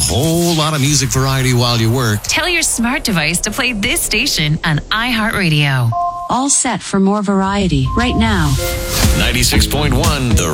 whole lot of music variety while you work. Tell your smart device to play this station on iHeartRadio. All set for more variety right now. 96.1, The